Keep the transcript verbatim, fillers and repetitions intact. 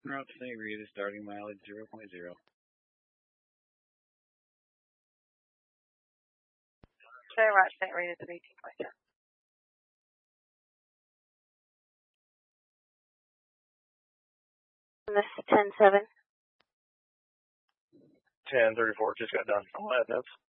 Route Saint Rita, starting mileage zero point zero. Okay, Route Saint Rita is eighteen point seven. This is ten seven. ten thirty-four, just got done. I'll add notes.